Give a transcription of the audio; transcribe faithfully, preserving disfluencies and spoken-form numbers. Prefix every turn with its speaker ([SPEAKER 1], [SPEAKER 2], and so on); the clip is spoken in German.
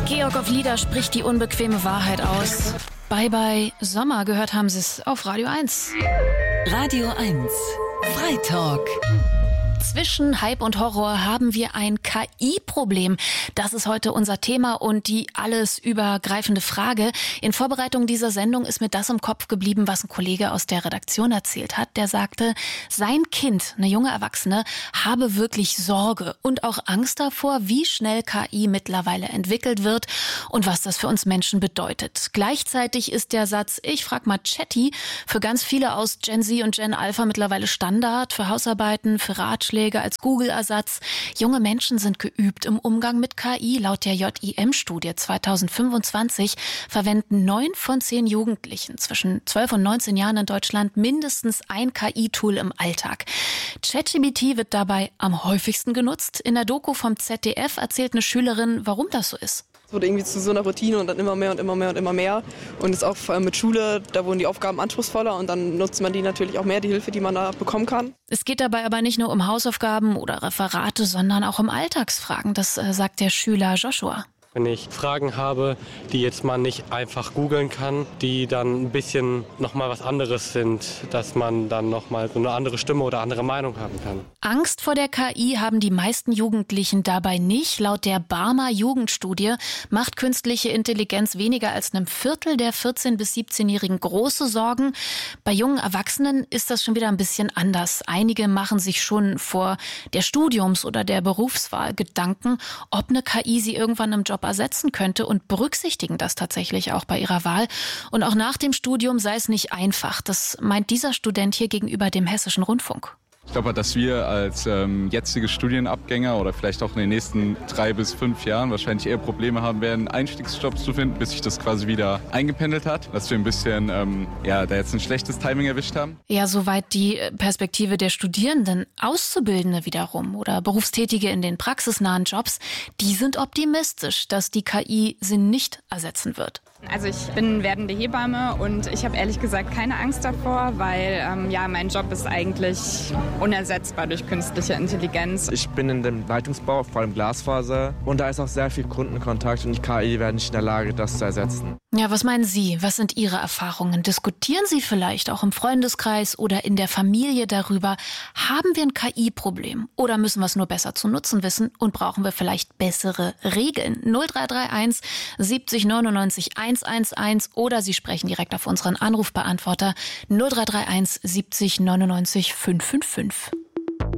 [SPEAKER 1] Georg auf Lieder spricht die unbequeme Wahrheit aus. Bye bye Sommer, gehört haben Sie es auf Radio eins.
[SPEAKER 2] Radio eins, Freitalk.
[SPEAKER 1] Zwischen Hype und Horror haben wir ein K I-Problem. Das ist heute unser Thema und die alles übergreifende Frage. In Vorbereitung dieser Sendung ist mir das im Kopf geblieben, was ein Kollege aus der Redaktion erzählt hat. Der sagte, sein Kind, eine junge Erwachsene, habe wirklich Sorge und auch Angst davor, wie schnell K I mittlerweile entwickelt wird und was das für uns Menschen bedeutet. Gleichzeitig ist der Satz, ich frag mal Chatty, für ganz viele aus Gen Z und Gen Alpha mittlerweile Standard, für Hausarbeiten, für Ratschläge, als Google-Ersatz. Junge Menschen sind geübt im Umgang mit K I. Laut der J I M-Studie zweitausendfünfundzwanzig verwenden neun von zehn Jugendlichen zwischen zwölf und neunzehn Jahren in Deutschland mindestens ein K I-Tool im Alltag. ChatGPT wird dabei am häufigsten genutzt. In der Doku vom Z D F erzählt eine Schülerin, warum das so ist.
[SPEAKER 3] Es wurde irgendwie zu so einer Routine und dann immer mehr und immer mehr und immer mehr. Und es ist auch vor allem mit Schule, da wurden die Aufgaben anspruchsvoller und dann nutzt man die natürlich auch mehr, die Hilfe, die man da bekommen kann.
[SPEAKER 1] Es geht dabei aber nicht nur um Hausaufgaben oder Referate, sondern auch um Alltagsfragen. Das äh, sagt der Schüler Joshua.
[SPEAKER 4] Wenn ich Fragen habe, die jetzt man nicht einfach googeln kann, die dann ein bisschen nochmal was anderes sind, dass man dann nochmal so eine andere Stimme oder andere Meinung haben kann.
[SPEAKER 1] Angst vor der K I haben die meisten Jugendlichen dabei nicht. Laut der Barmer Jugendstudie macht künstliche Intelligenz weniger als einem Viertel der vierzehn- bis siebzehnjährigen große Sorgen. Bei jungen Erwachsenen ist das schon wieder ein bisschen anders. Einige machen sich schon vor der Studiums- oder der Berufswahl Gedanken, ob eine K I sie irgendwann im Job ersetzen könnte und berücksichtigen das tatsächlich auch bei ihrer Wahl. Und auch nach dem Studium sei es nicht einfach. Das meint dieser Student hier gegenüber dem Hessischen Rundfunk.
[SPEAKER 5] Ich glaube, dass wir als ähm, jetzige Studienabgänger oder vielleicht auch in den nächsten drei bis fünf Jahren wahrscheinlich eher Probleme haben werden, Einstiegsjobs zu finden, bis sich das quasi wieder eingependelt hat. Dass wir ein bisschen, ähm, ja, da jetzt ein schlechtes Timing erwischt haben.
[SPEAKER 1] Ja, soweit die Perspektive der Studierenden. Auszubildende wiederum oder Berufstätige in den praxisnahen Jobs, die sind optimistisch, dass die K I sie nicht ersetzen wird.
[SPEAKER 6] Also ich bin werdende Hebamme und ich habe ehrlich gesagt keine Angst davor, weil ähm, ja, mein Job ist eigentlich unersetzbar durch künstliche Intelligenz.
[SPEAKER 7] Ich bin in dem Leitungsbau, vor allem Glasfaser, und da ist auch sehr viel Kundenkontakt und die K I wäre nicht in der Lage, das zu ersetzen.
[SPEAKER 1] Ja, was meinen Sie? Was sind Ihre Erfahrungen? Diskutieren Sie vielleicht auch im Freundeskreis oder in der Familie darüber, haben wir ein K I-Problem oder müssen wir es nur besser zu nutzen wissen und brauchen wir vielleicht bessere Regeln? null drei drei eins siebzig neunundneunzig hundertelf oder Sie sprechen direkt auf unseren Anrufbeantworter null drei drei eins siebzig neunundneunzig fünfhundertfünfundfünfzig.